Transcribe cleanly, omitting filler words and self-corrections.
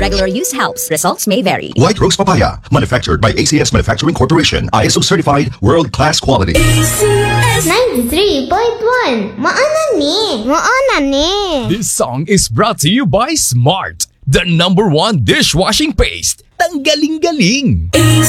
Regular use helps. Results may vary. White Rose Papaya, manufactured by ACS Manufacturing Corporation, ISO certified, world-class quality. ACS 93.1. Maana ni. This song is brought to you by Smart, the #1 dishwashing paste. Tanggaling-galing!